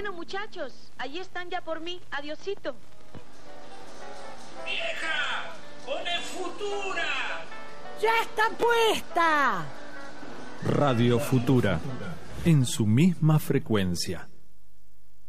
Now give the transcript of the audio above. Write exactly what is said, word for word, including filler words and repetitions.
Bueno, muchachos, allí están ya por mí. Adiosito. ¡Vieja! ¡Pone Futura! ¡Ya está puesta! Radio Futura, en su misma frecuencia.